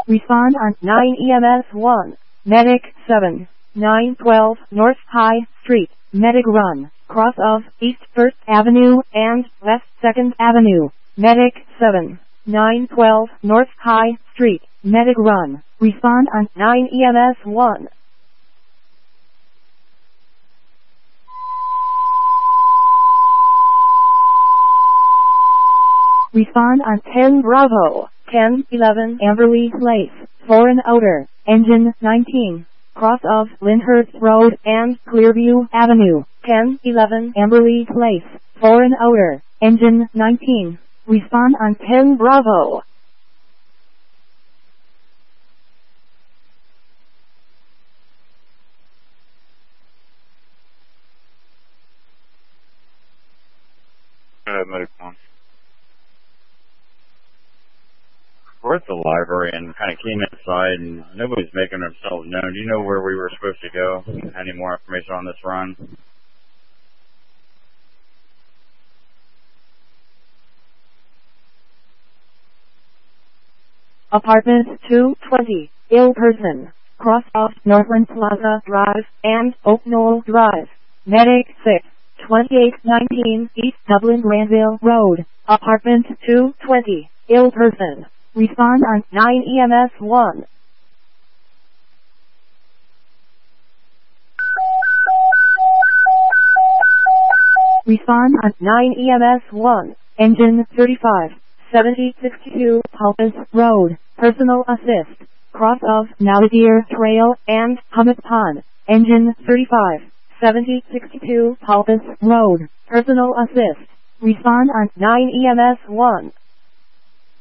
Respond on 9 EMS 1. Medic 7. 912 North High Street. Medic run. Cross of East 1st Avenue and West 2nd Avenue. Medic 7. 912 North High Street. Medic run. Respond on 9 EMS 1. Respond on 10 Bravo. 1011 Amberley Place. Foreign Outer. Engine 19. Cross of Lyndhurst Road and Clearview Avenue. 1011 Amberley Place. Foreign Outer. Engine 19. Respond on 10 Bravo. Medic 1. We're at the library and kind of came inside and nobody's making themselves known. Do you know where we were supposed to go? Any more information on this run? Apartment 220, ill person. Cross off Northland Plaza Drive and Oak Knoll Drive. Medic 6, 2819 East Dublin Granville Road. Apartment 220, ill person. Respond on 9 EMS 1. Respond on 9 EMS 1. Engine 35. 7062 Pulpus Road. Personal assist. Cross of Navadeer Trail and Hummock Pond. Engine 35. 7062 Pulpus Road. Personal assist. Respond on 9 EMS 1.